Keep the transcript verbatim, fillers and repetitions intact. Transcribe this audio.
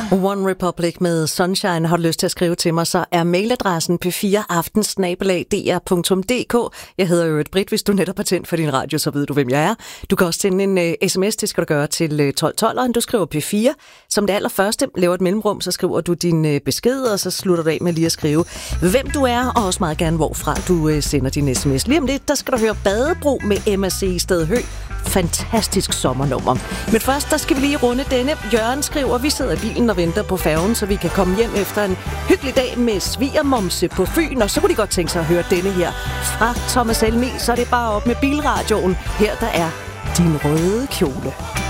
One Republic med Sunshine. Har du lyst til at skrive til mig, så er mailadressen p fire aften snabel-a d r punktum d k. Jeg hedder jo et Britt. Hvis du netop har tændt for din radio, så ved du, hvem jeg er. Du kan også sende en uh, sms, det skal du gøre til tolv tolv, og du skriver P fire. Som det allerførste, laver et mellemrum, så skriver du din uh, besked, og så slutter du af med lige at skrive, hvem du er, og også meget gerne, hvorfra du uh, sender din sms. Lige om lidt, der skal du høre Badebro med Emma C. Stedhø. Fantastisk sommernummer. Men først, der skal vi lige runde denne. Jørgen skriver, vi sidder i bilen og venter på færgen, så vi kan komme hjem efter en hyggelig dag med svigermomse på Fyn, og så kunne de godt tænke sig at høre denne her fra Thomas Helmig. Så er det bare op med bilradioen. Her der er Din røde kjole.